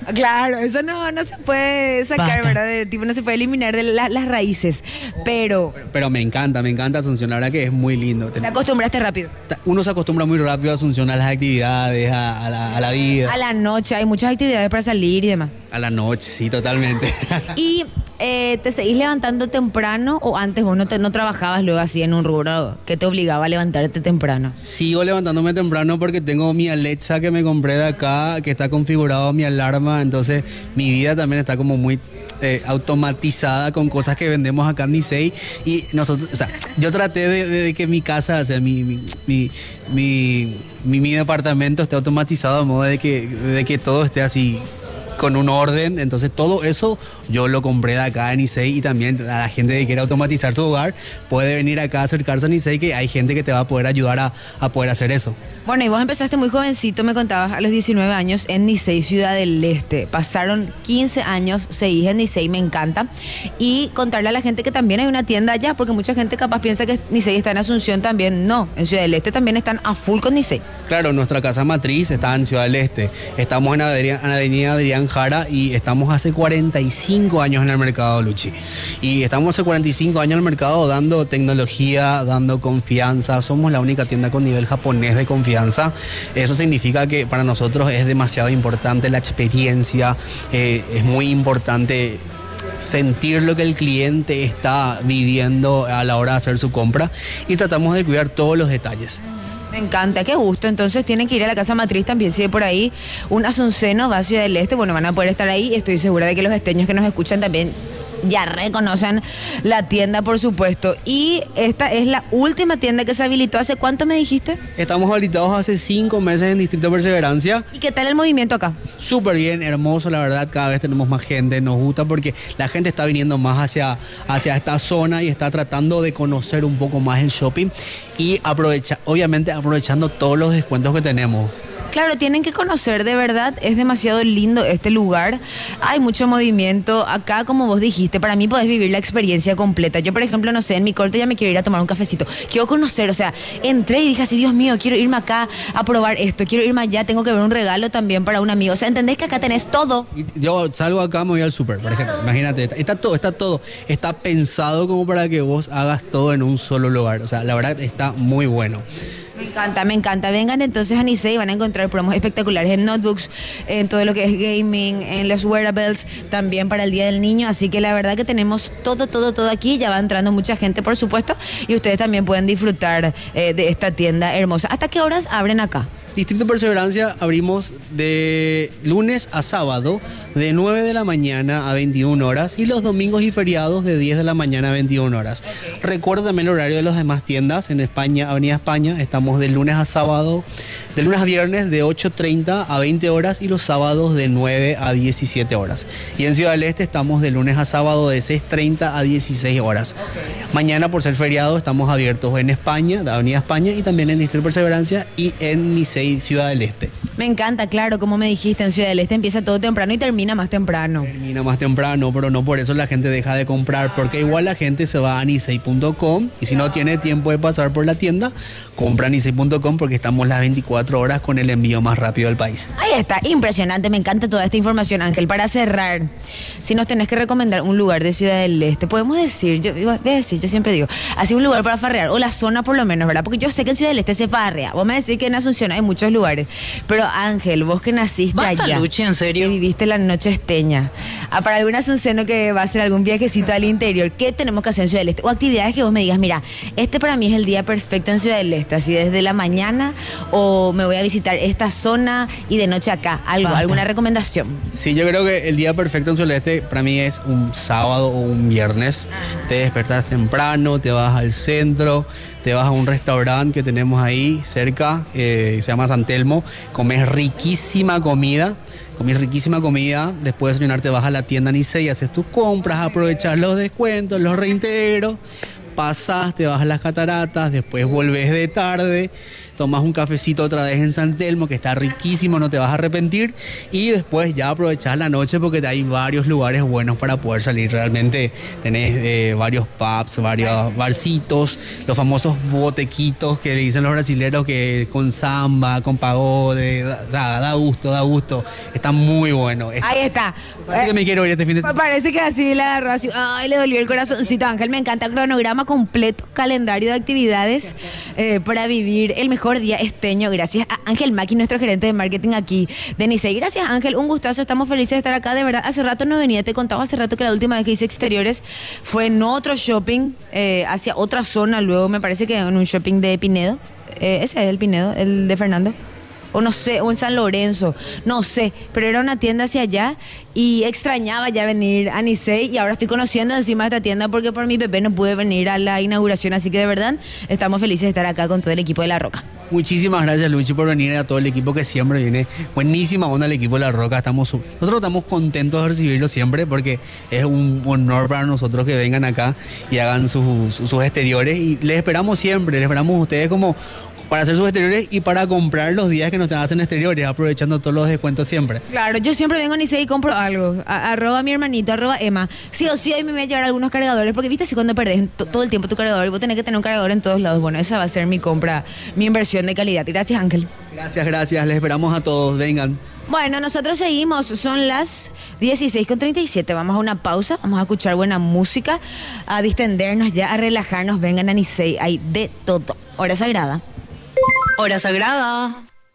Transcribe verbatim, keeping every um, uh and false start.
Claro, eso no, no se puede sacar, Basta. ¿verdad? De, tipo, no se puede eliminar de la- las raíces. Pero Pero, pero me encanta, me encanta Asunción, la verdad que es muy lindo. te acostumbraste rápido. Uno se acostumbra muy rápido a Asunción, a las actividades, a, a la, a la vida, A la noche hay muchas actividades para salir y demás. a la noche, sí, totalmente. ¿Y eh, te seguís levantando temprano o antes vos no, te, no trabajabas luego así en un rubro que te obligaba a levantarte temprano? Sigo levantándome temprano porque tengo mi Alexa que me compré de acá, que está configurado mi alarma, entonces mi vida también está como muy eh, automatizada con cosas que vendemos acá en Nicey y nosotros, o sea, yo traté de, de que mi casa, o sea, mi, mi, mi, mi, mi- mi departamento esté automatizado de modo de que, de que todo esté así con un orden, entonces todo eso yo lo compré de acá en Nicey y también a la gente que quiere automatizar su hogar puede venir acá a acercarse a Nicey, que hay gente que te va a poder ayudar a, a poder hacer eso. Bueno, y vos empezaste muy jovencito, me contabas, a los diecinueve años en Nicey, Ciudad del Este. Pasaron quince años, seguís en Nicey, me encanta. Y contarle a la gente que también hay una tienda allá, porque mucha gente capaz piensa que Nicey está en Asunción también. No, en Ciudad del Este también están a full con Nicey. Claro, nuestra casa matriz está en Ciudad del Este, estamos en Avenida, en Avenida Adrián Jara y estamos hace cuarenta y cinco años en el mercado, Luchi. Y estamos hace cuarenta y cinco años en el mercado dando tecnología, dando confianza, somos la única tienda con nivel japonés de confianza. Eso significa que para nosotros es demasiado importante la experiencia, eh, es muy importante sentir lo que el cliente está viviendo a la hora de hacer su compra y tratamos de cuidar todos los detalles. Me encanta, qué gusto. Entonces tienen que ir a la casa matriz también, si de por ahí un asunceno va a Ciudad del Este, bueno, van a poder estar ahí. Estoy segura de que los esteños que nos escuchan también ya reconocen la tienda, por supuesto. Y esta es la última tienda que se habilitó. ¿Hace cuánto me dijiste? Estamos habilitados hace cinco meses en Distrito Perseverancia. ¿Y qué tal el movimiento acá? Súper bien, hermoso, la verdad, cada vez tenemos más gente, nos gusta porque la gente está viniendo más hacia, hacia esta zona y está tratando de conocer un poco más el shopping y aprovecha, obviamente aprovechando todos los descuentos que tenemos. Claro, tienen que conocer, de verdad, es demasiado lindo este lugar. Hay mucho movimiento. Acá, como vos dijiste, para mí podés vivir la experiencia completa. Yo, por ejemplo, no sé, en mi corte ya me quiero ir a tomar un cafecito. Quiero conocer, o sea, entré y dije así, Dios mío, quiero irme acá a probar esto, quiero irme allá, tengo que ver un regalo también para un amigo. O sea, ¿entendés que acá tenés todo? Y yo salgo acá, me voy al súper, por ejemplo, imagínate, está, está todo, está todo, está pensado como para que vos hagas todo en un solo lugar. O sea, la verdad está muy bueno. Me encanta, me encanta. Vengan entonces a Nicey y van a encontrar promos espectaculares en notebooks, en todo lo que es gaming, en los wearables, también para el Día del Niño. Así que la verdad que tenemos todo, todo, todo aquí. Ya va entrando mucha gente, por supuesto, y ustedes también pueden disfrutar eh, de esta tienda hermosa. ¿Hasta qué horas abren acá? Distrito Perseverancia abrimos de lunes a sábado de nueve de la mañana a veintiuna horas y los domingos y feriados de diez de la mañana a veintiuna horas. Okay. Recuerda también el horario de las demás tiendas en España, Avenida España, estamos de lunes a sábado, de lunes a viernes de ocho treinta a veinte horas y los sábados de nueve a diecisiete horas. Y en Ciudad del Este estamos de lunes a sábado de seis treinta a dieciséis horas. Okay. Mañana, por ser feriado, estamos abiertos en España, de Avenida España y también en Distrito Perseverancia y en Nicey, Ciudad del Este. Me encanta, claro, como me dijiste, en Ciudad del Este empieza todo temprano y termina más temprano. Termina más temprano, pero no por eso la gente deja de comprar, porque igual la gente se va a nicey punto com y si no tiene tiempo de pasar por la tienda, compra nicey punto com porque estamos las veinticuatro horas con el envío más rápido del país. Ahí está, impresionante, me encanta toda esta información, Ángel. Para cerrar, si nos tenés que recomendar un lugar de Ciudad del Este, podemos decir, yo voy a decir, yo siempre digo, así un lugar para farrear, o la zona por lo menos, ¿verdad? Porque yo sé que en Ciudad del Este se farrea, vos me decís que en Asunción hay muchos lugares, pero Ángel, vos que naciste Basta, allá, Luchi, ¿en serio? que viviste la noche esteña, ah, para algún asunceno que va a hacer algún viajecito al interior, ¿qué tenemos que hacer en Ciudad del Este? O actividades que vos me digas, mira, este para mí es el día perfecto en Ciudad del Este, así desde la mañana, o me voy a visitar esta zona y de noche acá, algo, Basta. alguna recomendación. Sí, yo creo que el día perfecto en Ciudad del Este para mí es un sábado o un viernes. Ajá. Te despertas temprano, te vas al centro, te vas a un restaurante que tenemos ahí cerca, eh, se llama San Telmo, comes riquísima comida. Comís riquísima comida, después de desayunar te vas a la tienda Nicey, haces tus compras, aprovechas los descuentos, los reintegros, pasas, te vas a las cataratas, después volvés de tarde, tomás un cafecito otra vez en San Telmo, que está riquísimo, no te vas a arrepentir, y después ya aprovechás la noche porque hay varios lugares buenos para poder salir. Realmente tenés eh, varios pubs, varios barcitos, los famosos botequitos que le dicen los brasileños, que con samba, con pagode, da, da, da gusto, da gusto, está muy bueno. Ahí está. Parece eh, que me quiero ir este fin de semana. Parece que así le agarró así, ay, le dolió el corazoncito. Ángel, me encanta el cronograma completo, calendario de actividades eh, para vivir el mejor día esteño. Gracias a Ángel Maki, nuestro gerente de marketing aquí de Nicey. Gracias, Ángel, un gustazo, estamos felices de estar acá, de verdad. Hace rato no venía, te contaba hace rato que la última vez que hice exteriores fue en otro shopping, eh, hacia otra zona, luego me parece que en un shopping de Pinedo. Eh, ese es el Pinedo, el de Fernando. O no sé, o en San Lorenzo, no sé, pero era una tienda hacia allá y extrañaba ya venir a Nicey y ahora estoy conociendo encima esta tienda porque por mi bebé no pude venir a la inauguración, así que de verdad estamos felices de estar acá con todo el equipo de La Roca. Muchísimas gracias, Luchi, por venir, a todo el equipo que siempre viene. Buenísima onda el equipo de La Roca. Estamos, nosotros estamos contentos de recibirlo siempre porque es un honor para nosotros que vengan acá y hagan sus, sus exteriores. Y les esperamos siempre, les esperamos a ustedes como para hacer sus exteriores y para comprar los días que nos hacen exteriores, aprovechando todos los descuentos siempre. Claro, yo siempre vengo a Nicey y compro algo. A, arroba mi hermanito, arroba Emma. Sí o sí, hoy me voy a llevar algunos cargadores, porque viste, si cuando perdés todo el tiempo tu cargador, vos tenés que tener un cargador en todos lados. Bueno, esa va a ser mi compra, mi inversión de calidad. Gracias, Ángel. Gracias, gracias. Les esperamos a todos. Vengan. Bueno, nosotros seguimos, son las dieciséis con treinta y siete, vamos a una pausa, vamos a escuchar buena música, a distendernos ya, a relajarnos, vengan a Nicey, hay de todo. Hora sagrada. Hora sagrada.